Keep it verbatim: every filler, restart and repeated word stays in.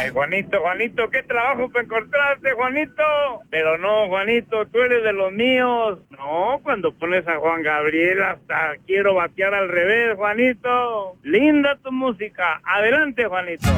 Ay, Juanito, Juanito, ¿qué trabajo te encontraste, Juanito? Pero no, Juanito, tú eres de los míos. No, cuando pones a Juan Gabriel hasta quiero batear al revés, Juanito. Linda tu música. Adelante, Juanito.